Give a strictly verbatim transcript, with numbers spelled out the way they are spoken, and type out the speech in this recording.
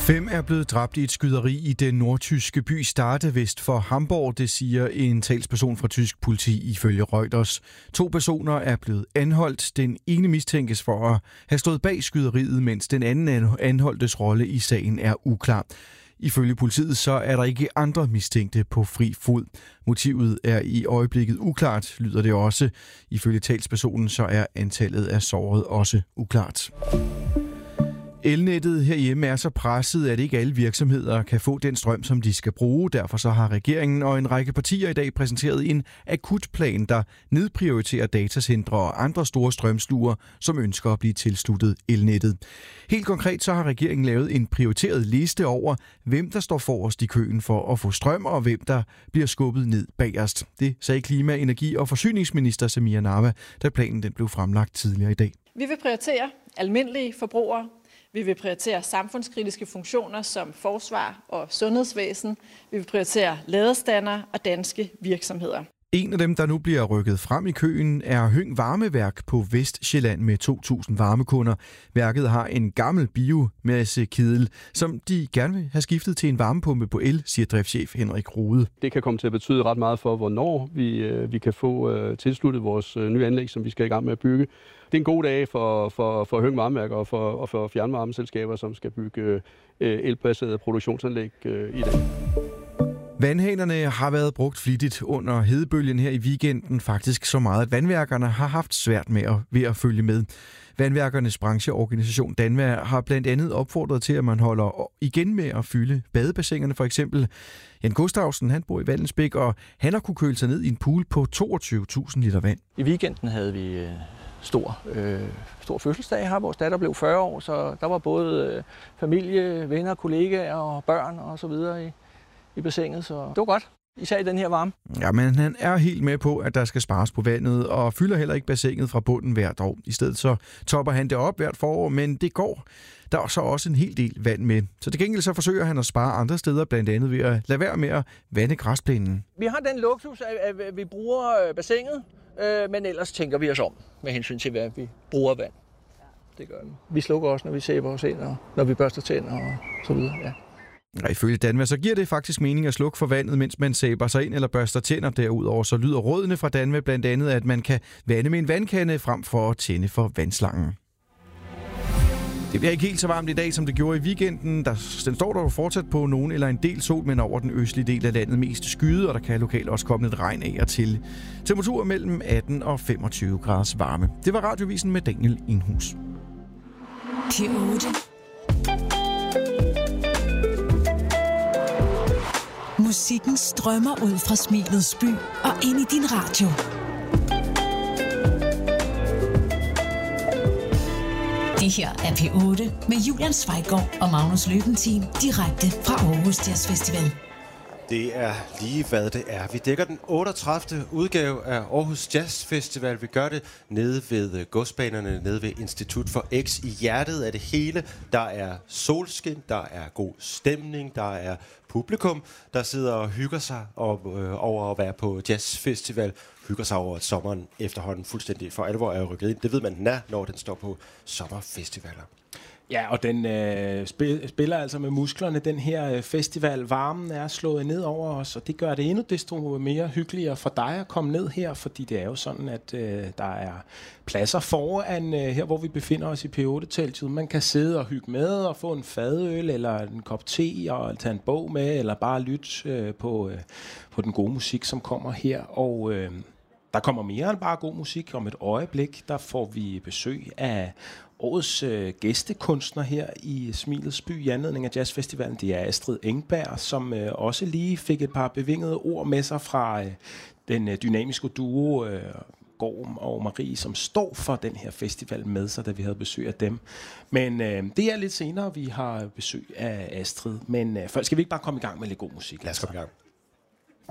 Fem er blevet dræbt i et skyderi i den nordtyske by Stade vest for Hamburg, det siger en talsperson fra tysk politi ifølge Reuters. To personer er blevet anholdt. Den ene mistænkes for at have stået bag skyderiet, mens den anden anholdtes rolle i sagen er uklar. Ifølge politiet så er der ikke andre mistænkte på fri fod. Motivet er i øjeblikket uklart, lyder det også. Ifølge talspersonen så er antallet af sårede også uklart. Elnettet herhjemme er så presset, at ikke alle virksomheder kan få den strøm, som de skal bruge. Derfor så har regeringen og en række partier i dag præsenteret en akutplan, der nedprioriterer datacentre og andre store strømsluger, som ønsker at blive tilsluttet elnettet. Helt konkret så har regeringen lavet en prioriteret liste over, hvem der står forrest i køen for at få strøm, og hvem der bliver skubbet ned bagerst. Det sagde klima-, energi- og forsyningsminister Samira Nawa, da planen den blev fremlagt tidligere i dag. Vi vil prioritere almindelige forbrugere. Vi vil prioritere samfundskritiske funktioner som forsvar og sundhedsvæsen. Vi vil prioritere ladestander og danske virksomheder. En af dem, der nu bliver rykket frem i køen, er Høng Varmeværk på Vestsjælland med to tusind varmekunder. Værket har en gammel biomassekedel, som de gerne vil have skiftet til en varmepumpe på el, siger driftschef Henrik Rode. Det kan komme til at betyde ret meget for, hvornår vi, vi kan få tilsluttet vores nye anlæg, som vi skal i gang med at bygge. Det er en god dag for, for, for Høng Varmeværk og for, og for fjernvarmeselskaber, som skal bygge elbaserede produktionsanlæg i dag. Vandhanerne har været brugt flittigt under hedebølgen her i weekenden, faktisk så meget, at vandværkerne har haft svært med at, ved at følge med. Vandværkernes brancheorganisation Danva har blandt andet opfordret til, at man holder igen med at fylde badebassinerne. For eksempel Jan Gustavsen, han bor i Vallensbæk, og han har kunne køle sig ned i en pool på toogtyve tusind liter vand. I weekenden havde vi stor, øh, stor fødselsdag her. Vores datter blev fyrre år, så der var både øh, familie, venner, kollegaer og børn og så videre i i bassinet, så det var godt, især i den her varme. Ja, men han er helt med på, at der skal spares på vandet, og fylder heller ikke bassinet fra bunden hvert år. I stedet så topper han det op hvert forår, men det går. Der er så også en hel del vand med. Så til gengæld så forsøger han at spare andre steder, blandt andet ved at lade være med at vande græsplænen. Vi har den luksus, at vi bruger bassinet, men ellers tænker vi os om med hensyn til, hvad vi bruger vand. Det gør vi. Vi slukker også, når vi sæber os ind, og når vi børster tænder og så videre, ja. Og ifølge Danva, så giver det faktisk mening at slukke for vandet, mens man sæber sig ind eller børster tænder. Derudover så lyder rådene fra Danva blandt andet, at man kan vande med en vandkande frem for at tænde for vandslangen. Det bliver ikke helt så varmt i dag, som det gjorde i weekenden. Der, den står der fortsat på nogen eller en del sol, men over den østlige del af landet mest skyde, og der kan lokalt også komme lidt regn af og til. Temperaturer mellem atten og femogtyve graders varme. Det var Radiovisen med Daniel Inhus. P otte. Musikken strømmer ud fra Smilets by og ind i din radio. Det her er P otte med Julian Zweiggaard og Magnus Løbentin direkte fra Aarhus Jazz Festival. Det er lige hvad det er. Vi dækker den otteogtredivte udgave af Aarhus Jazz Festival. Vi gør det nede ved godsbanerne, nede ved Institut for X. I hjertet af det hele, der er solskin, der er god stemning, der er publikum, der sidder og hygger sig op, øh, over at være på Jazz Festival. Hygger sig over, at sommeren efterhånden fuldstændig for alvor er rykket ind. Det ved man, den er, når den står på sommerfestivaler. Ja, og den øh, spil, spiller altså med musklerne, den her øh, festival. Varmen er slået ned over os, og det gør det endnu desto mere hyggeligere for dig at komme ned her, fordi det er jo sådan, at øh, der er pladser foran øh, her, hvor vi befinder os i P otte-teltet. Man kan sidde og hygge med og få en fadøl eller en kop te og tage en bog med, eller bare lytte øh, på, øh, på den gode musik, som kommer her. Og øh, der kommer mere end bare god musik. Om et øjeblik, der får vi besøg af årets øh, gæstekunstner her i Smilets by i anledning af Jazzfestivalen. Det er Astrid Engberg, som øh, også lige fik et par bevingede ord med sig fra øh, den øh, dynamiske duo øh, Gorm og Marie, som står for den her festival med sig, da vi havde besøg af dem. Men øh, det er lidt senere, vi har besøg af Astrid. Men øh, først skal vi ikke bare komme i gang med lidt god musik? Lad os komme i gang.